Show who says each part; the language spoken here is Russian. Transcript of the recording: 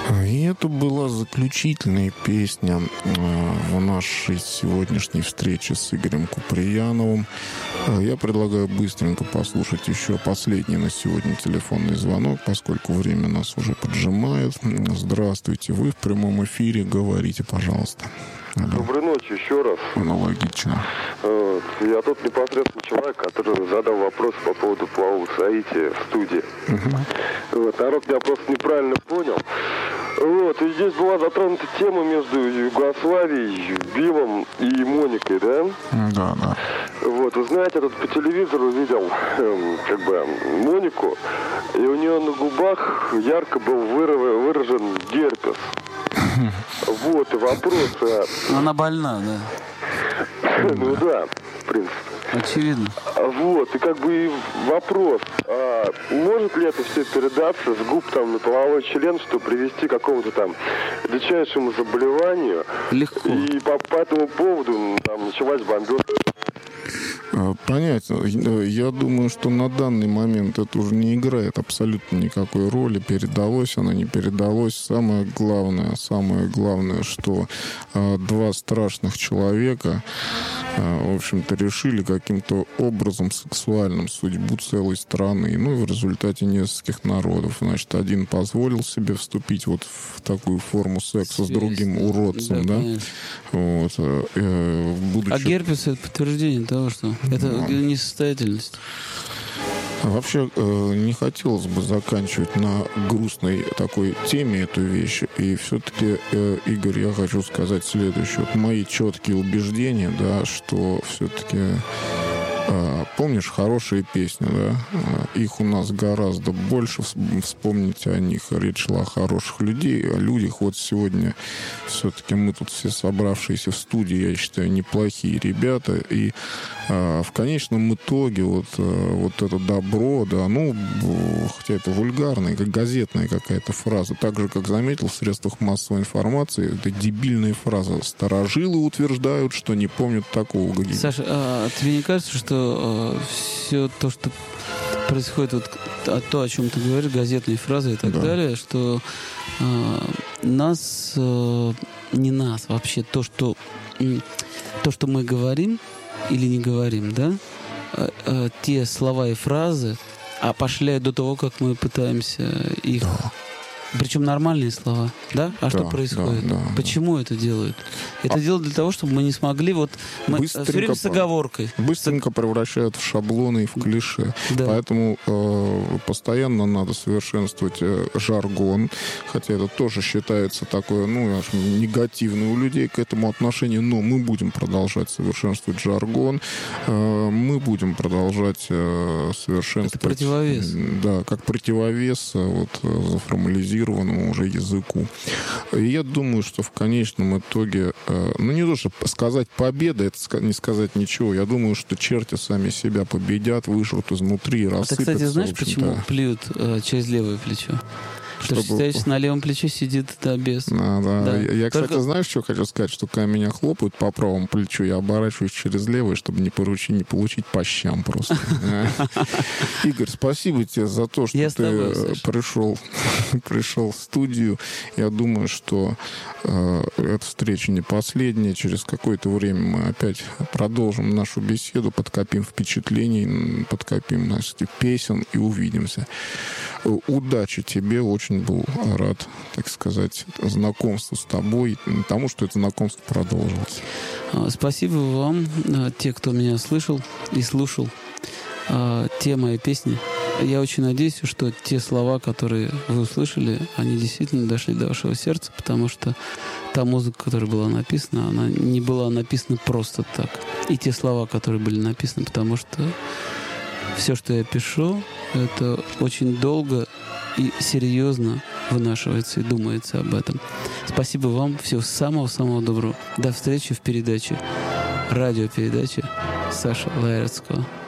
Speaker 1: И это была заключительная песня в нашей сегодняшней встрече с Игорем Куприяновым. Я предлагаю быстренько послушать еще последний на сегодня телефонный звонок, поскольку время нас уже поджимает. Здравствуйте, вы в прямом эфире, говорите, пожалуйста.
Speaker 2: Доброй ночи еще раз.
Speaker 1: Аналогично.
Speaker 2: Я тот непосредственно человек, который задал вопрос по поводу Плаву Саити в студии. Народ меня просто неправильно понял. И здесь была затронута тема между Югославией, Биллом и Моникой, да?
Speaker 1: Да.
Speaker 2: Вы знаете, я тут по телевизору видел Монику, и у нее на губах ярко был выражен герпес. И вопрос...
Speaker 3: Она больна, да?
Speaker 2: Да, в принципе.
Speaker 3: Очевидно.
Speaker 2: И вопрос, может ли это все передаться с губ на половой член, чтобы привести к какому-то редчайшему заболеванию?
Speaker 3: Легко.
Speaker 2: И по этому поводу началась бомбежка.
Speaker 1: Понятно. Я думаю, что на данный момент это уже не играет абсолютно никакой роли. Передалось оно, не передалось. Самое главное, что два страшных человека, в общем-то, решили каким-то образом сексуальным судьбу целой страны. И в результате нескольких народов. Значит, один позволил себе вступить в такую форму секса с другим уродцем, да?
Speaker 3: А герпес — это подтверждение того, что это несостоятельность.
Speaker 1: Вообще, не хотелось бы заканчивать на грустной такой теме эту вещь. И все-таки, Игорь, я хочу сказать следующее. Мои четкие убеждения, да, что все-таки... Помнишь хорошие песни, да? Их у нас гораздо больше. Вспомните о них. Речь шла о хороших людей, о людях. Сегодня все-таки мы тут все собравшиеся в студии, я считаю, неплохие ребята. И в конечном итоге это добро, да, хотя это вульгарная, как газетная какая-то фраза. Так же, как заметил в средствах массовой информации, это дебильная фраза. Старожилы утверждают, что не помнят такого.
Speaker 3: Саша, а тебе не кажется, что все то, что происходит, то, о чем ты говоришь, газетные фразы и так далее, что не нас вообще, то, что мы говорим или не говорим, да, те слова и фразы опошляют до того, как мы пытаемся их... Причем нормальные слова, да? Что происходит? Почему это делают? Это делают для того, чтобы мы не смогли... Мы все время с оговоркой.
Speaker 1: Быстренько превращают в шаблоны и в клише. Да. Поэтому постоянно надо совершенствовать жаргон. Хотя это тоже считается такое, негативное у людей к этому отношение. Но мы будем продолжать совершенствовать жаргон. Мы будем продолжать совершенствовать...
Speaker 3: Это противовес.
Speaker 1: Да, как противовес заформализированному уже языку. И я думаю, что в конечном итоге, не то, чтобы сказать победа, это не сказать ничего. Я думаю, что черти сами себя победят, выжрут изнутри и рассыпятся.
Speaker 3: А ты, кстати, знаешь, почему плюют через левое плечо? Потому что считаешь, на левом плече сидит бес.
Speaker 1: Да. Я, кстати, знаешь, что хочу сказать? Что когда меня хлопают по правому плечу, я оборачиваюсь через левое, чтобы не получить по щам просто. Игорь, спасибо тебе за то, что ты пришел в студию. Я думаю, что эта встреча не последняя. Через какое-то время мы опять продолжим нашу беседу, подкопим впечатлений, подкопим песен и увидимся. Удачи тебе, очень был рад, так сказать, знакомству с тобой, тому, что это знакомство продолжилось.
Speaker 3: Спасибо вам, те, кто меня слышал и слушал, те мои песни. Я очень надеюсь, что те слова, которые вы услышали, они действительно дошли до вашего сердца, потому что та музыка, которая была написана, она не была написана просто так. И те слова, которые были написаны, потому что все, что я пишу, это очень долго и серьезно вынашивается и думается об этом. Спасибо вам. Всего самого-самого доброго. До встречи в передаче, радиопередаче Саши Лаэртского.